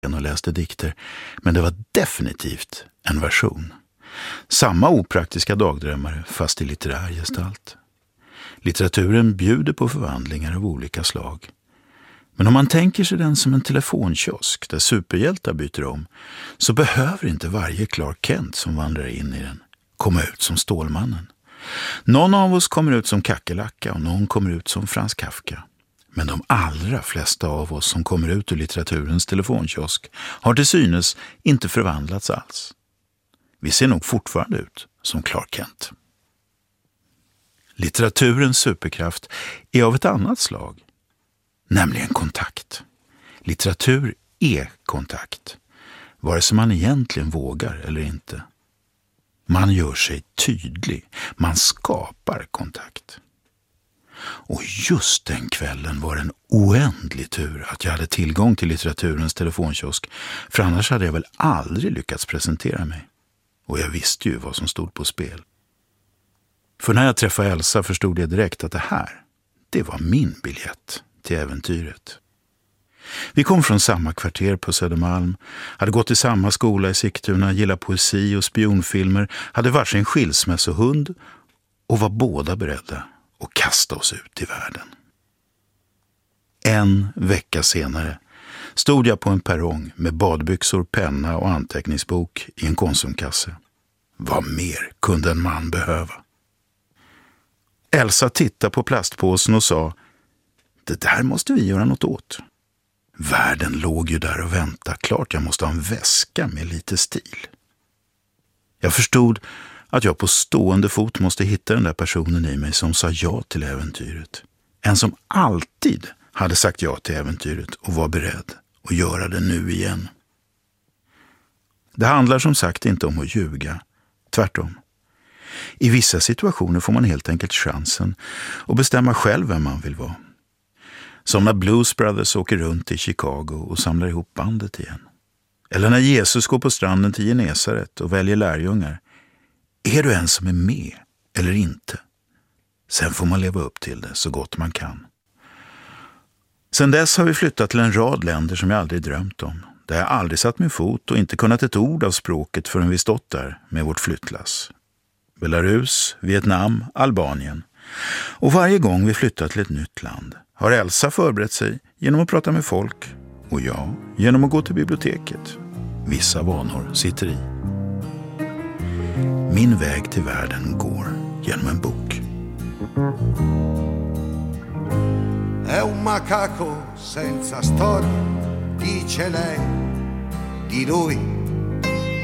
och läste dikter, men det var definitivt en version. Samma opraktiska dagdrömmare fast i litterär gestalt. Litteraturen bjuder på förvandlingar av olika slag. Men om man tänker sig den som en telefonkiosk där superhjältar byter om, så behöver inte varje Clark Kent som vandrar in i den komma ut som Stålmannen. Någon av oss kommer ut som Kackerlacka och någon kommer ut som Frans Kafka. Men de allra flesta av oss som kommer ut ur litteraturens telefonkiosk har till synes inte förvandlats alls. Vi ser nog fortfarande ut som Clark Kent. Litteraturens superkraft är av ett annat slag, nämligen kontakt. Litteratur är kontakt, vare sig man egentligen vågar eller inte. Man gör sig tydlig, man skapar kontakt. Och just den kvällen var det en oändlig tur att jag hade tillgång till litteraturens telefonkiosk, för annars hade jag väl aldrig lyckats presentera mig. Och jag visste ju vad som stod på spel. För när jag träffade Elsa förstod jag direkt att det var min biljett till äventyret. Vi kom från samma kvarter på Södermalm, hade gått i samma skola i Sigtuna, gillade poesi och spionfilmer, hade varsin skilsmässohund och var båda beredda att kasta oss ut i världen. En vecka senare stod jag på en perrong med badbyxor, penna och anteckningsbok i en Konsumkasse. Vad mer kunde en man behöva? Elsa tittade på plastpåsen och sa: det där måste vi göra något åt. Världen låg ju där och väntade. Klart jag måste ha en väska med lite stil. Jag förstod att jag på stående fot måste hitta den där personen i mig som sa ja till äventyret. En som alltid hade sagt ja till äventyret och var beredd att göra det nu igen. Det handlar som sagt inte om att ljuga. Tvärtom. I vissa situationer får man helt enkelt chansen att bestämma själv vem man vill vara. Som när Blues Brothers åker runt i Chicago och samlar ihop bandet igen. Eller när Jesus går på stranden till Genesaret och väljer lärjungar. Är du en som är med eller inte? Sen får man leva upp till det så gott man kan. Sen dess har vi flyttat till en rad länder som jag aldrig drömt om. Där jag aldrig satt min fot och inte kunnat ett ord av språket förrän vi stått där med vårt flyttlass. Belarus, Vietnam, Albanien. Och varje gång vi flyttat till ett nytt land har Elsa förberett sig genom att prata med folk och jag genom att gå till biblioteket. Vissa vanor sitter i. Min väg till världen går genom en bok. È un macaco senza storia, dice lei, di lui